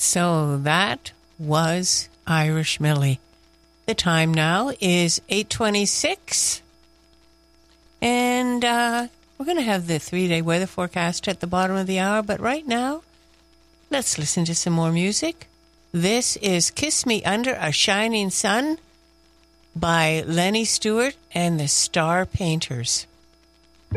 So that was Irish Millie. The time now is 8:26, and we're going to have the 3-day weather forecast at the bottom of the hour, but right now, let's listen to some more music. This is Kiss Me Under a Shining Sun by Lenny Stewart and the Star Painters.